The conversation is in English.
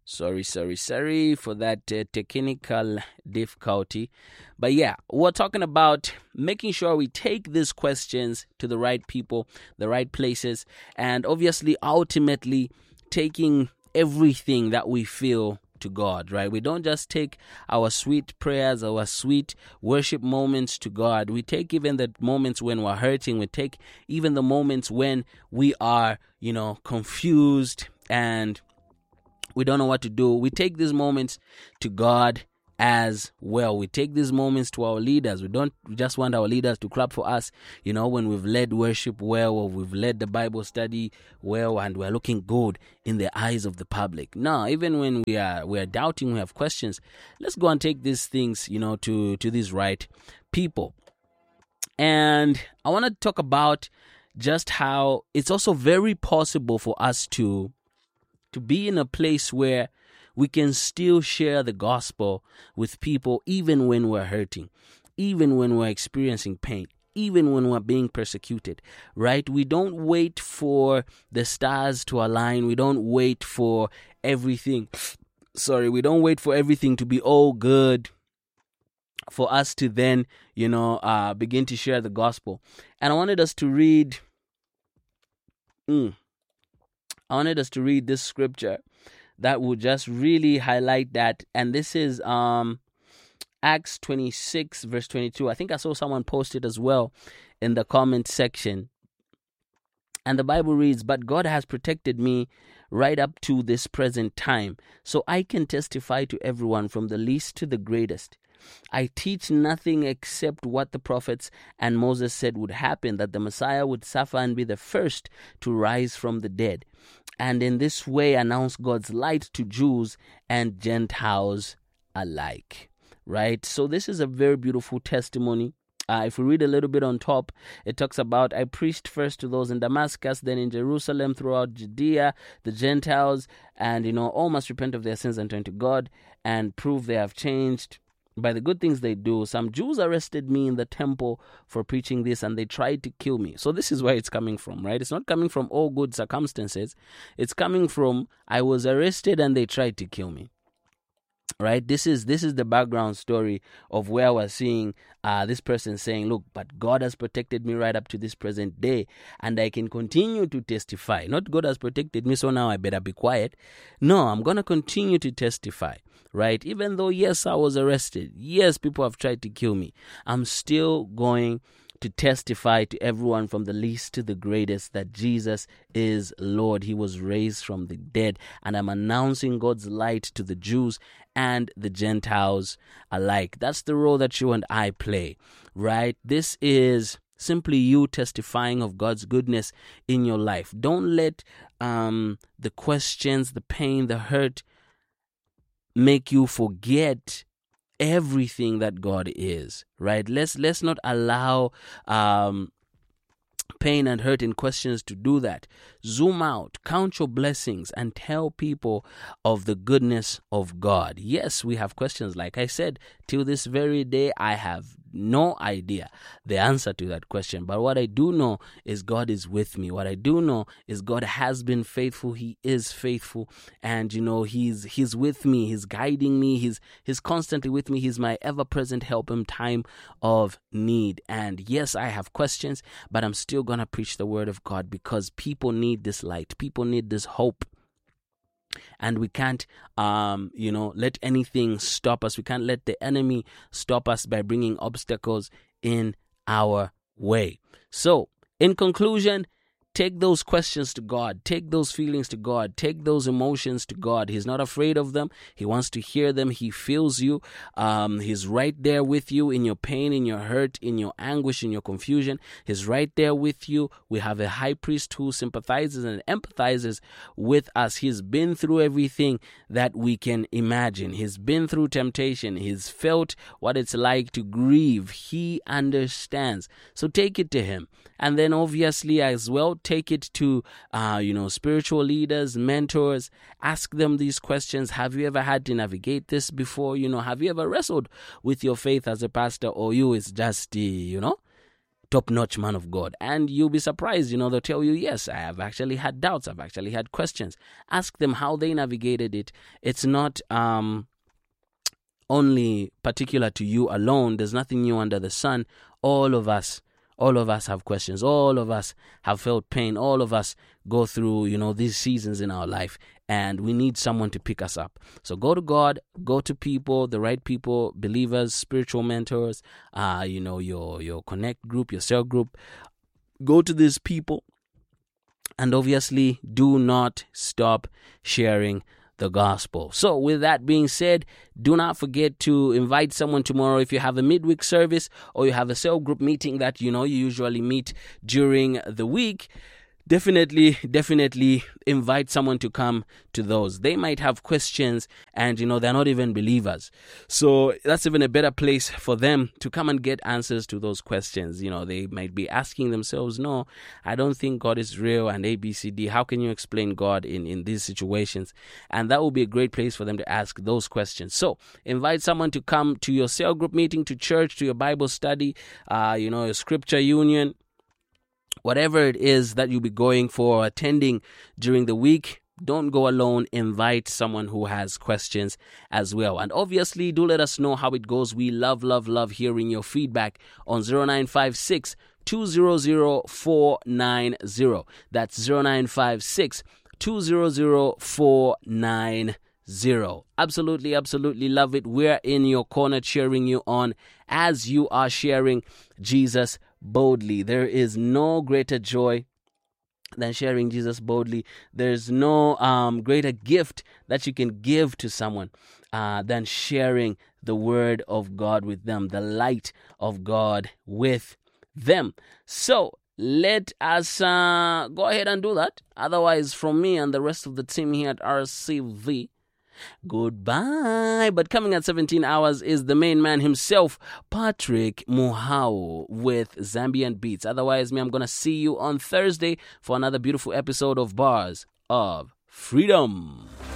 Sorry for that technical difficulty. But yeah, we're talking about making sure we take these questions to the right people, the right places, and obviously, ultimately, taking everything that we feel to God, right? We don't just take our sweet prayers, our sweet worship moments to God. We take even the moments when we're hurting. We take even the moments when we are, confused and we don't know what to do. We take these moments to God as well. We take these moments to our leaders. We don't just want our leaders to clap for us, when we've led worship well, or we've led the Bible study well, and we're looking good in the eyes of the public. No, even when we are doubting, we have questions, let's go and take these things, to these right people. And I want to talk about just how it's also very possible for us to be in a place where we can still share the gospel with people even when we're hurting, even when we're experiencing pain, even when we're being persecuted, right? We don't wait for the stars to align. We don't wait for everything. We don't wait for everything to be all good for us to then, begin to share the gospel. And I wanted us to read this scripture that will just really highlight that. And this is Acts 26, verse 22. I think I saw someone post it as well in the comment section. And the Bible reads, "But God has protected me right up to this present time, so I can testify to everyone from the least to the greatest. I teach nothing except what the prophets and Moses said would happen, that the Messiah would suffer and be the first to rise from the dead, and in this way announce God's light to Jews and Gentiles alike." Right? So this is a very beautiful testimony. If we read a little bit on top, it talks about, "I preached first to those in Damascus, then in Jerusalem, throughout Judea, the Gentiles, and all must repent of their sins and turn to God and prove they have changed by the good things they do. Some Jews arrested me in the temple for preaching this, and they tried to kill me." So this is where it's coming from, right? It's not coming from all good circumstances. It's coming from, I was arrested and they tried to kill me. Right? This is the background story of where we're seeing this person saying, "Look, but God has protected me right up to this present day, and I can continue to testify." Not God has protected me, so now I better be quiet. No, I'm going to continue to testify, right? Even though, yes, I was arrested. Yes, people have tried to kill me. I'm still going to testify to everyone from the least to the greatest that Jesus is Lord. He was raised from the dead, and I'm announcing God's light to the Jews and the Gentiles alike. That's the role that you and I play, right? This is simply you testifying of God's goodness in your life. Don't let the questions, the pain, the hurt make you forget everything that God is, right? Let's not allow pain and hurt and questions to do that. Zoom out, count your blessings, and tell people of the goodness of God. Yes, we have questions. Like I said, till this very day, I have no idea the answer to that question. But what I do know is God is with me. What I do know is God has been faithful. He is faithful. And, He's with me. He's guiding me. He's constantly with me. He's my ever-present help in time of need. And yes, I have questions, but I'm still going to preach the word of God, because people need this light. People need this hope. And we can't, let anything stop us. We can't let the enemy stop us by bringing obstacles in our way. So, in conclusion, take those questions to God. Take those feelings to God. Take those emotions to God. He's not afraid of them. He wants to hear them. He feels you. He's right there with you in your pain, in your hurt, in your anguish, in your confusion. He's right there with you. We have a high priest who sympathizes and empathizes with us. He's been through everything that we can imagine. He's been through temptation. He's felt what it's like to grieve. He understands. So take it to him. And then obviously as well, take it to, spiritual leaders, mentors. Ask them these questions. Have you ever had to navigate this before? Have you ever wrestled with your faith as a pastor, or you is just, top-notch man of God. And you'll be surprised, they'll tell you, yes, I have actually had doubts. I've actually had questions. Ask them how they navigated it. It's not only particular to you alone. There's nothing new under the sun. All of us have questions. All of us have felt pain. All of us go through, these seasons in our life, and we need someone to pick us up. So go to God, go to people, the right people, believers, spiritual mentors, your connect group, your cell group. Go to these people, and obviously do not stop sharing the gospel. So with that being said, do not forget to invite someone tomorrow. If you have a midweek service or you have a cell group meeting that you usually meet during the week, definitely invite someone to come to those. They might have questions, and they're not even believers, so that's even a better place for them to come and get answers to those questions. They might be asking themselves, no, I don't think God is real, and ABCD, how can you explain God in these situations? And that will be a great place for them to ask those questions. So invite someone to come to your cell group meeting, to church, to your Bible study, your scripture union, whatever it is that you'll be going for, attending during the week. Don't go alone. Invite someone who has questions as well. And obviously, do let us know how it goes. We love hearing your feedback on 0956 200 490. That's 0956 200 490. Absolutely love it. We're in your corner, cheering you on as you are sharing Jesus boldly. There is no greater joy than sharing Jesus boldly. There's no greater gift that you can give to someone than sharing the word of God with them, the light of God with them. So let us go ahead and do that. Otherwise, from me and the rest of the team here at RCV, goodbye. But coming at 17 hours is the main man himself, Patrick Muhao, with Zambian Beats. Otherwise, I'm going to see you on Thursday for another beautiful episode of Bars of Freedom.